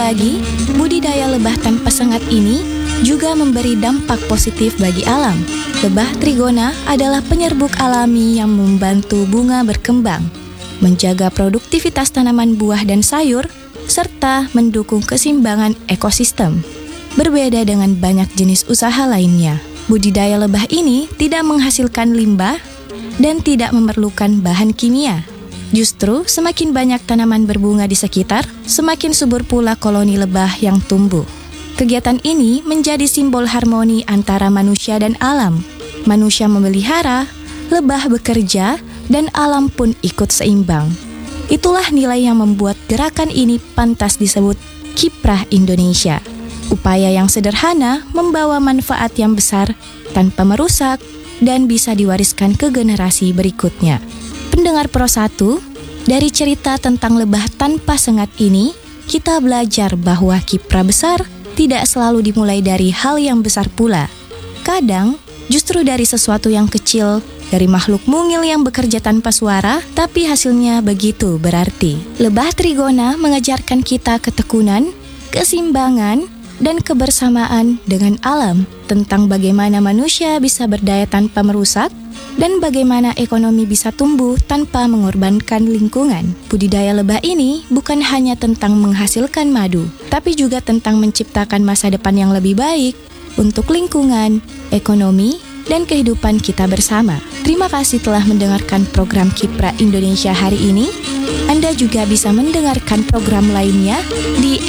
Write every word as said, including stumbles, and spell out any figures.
lagi, budidaya lebah tanpa sengat ini juga memberi dampak positif bagi alam. Lebah trigona adalah penyerbuk alami yang membantu bunga berkembang, menjaga produktivitas tanaman buah dan sayur, serta mendukung keseimbangan ekosistem. Berbeda dengan banyak jenis usaha lainnya, budidaya lebah ini tidak menghasilkan limbah dan tidak memerlukan bahan kimia. Justru semakin banyak tanaman berbunga di sekitar, semakin subur pula koloni lebah yang tumbuh. Kegiatan ini menjadi simbol harmoni antara manusia dan alam. Manusia memelihara, lebah bekerja, dan alam pun ikut seimbang. Itulah nilai yang membuat gerakan ini pantas disebut Kiprah Indonesia. Upaya yang sederhana membawa manfaat yang besar tanpa merusak dan bisa diwariskan ke generasi berikutnya. Pendengar Pro satu, dari cerita tentang lebah tanpa sengat ini, kita belajar bahwa kiprah besar tidak selalu dimulai dari hal yang besar pula. Kadang, justru dari sesuatu yang kecil, dari makhluk mungil yang bekerja tanpa suara, tapi hasilnya begitu berarti. Lebah trigona mengajarkan kita ketekunan, keseimbangan, dan kebersamaan dengan alam, tentang bagaimana manusia bisa berdaya tanpa merusak, dan bagaimana ekonomi bisa tumbuh tanpa mengorbankan lingkungan. Budidaya lebah ini bukan hanya tentang menghasilkan madu, tapi juga tentang menciptakan masa depan yang lebih baik untuk lingkungan, ekonomi, dan kehidupan kita bersama. Terima kasih telah mendengarkan program Kiprah Indonesia hari ini. Anda juga bisa mendengarkan program lainnya di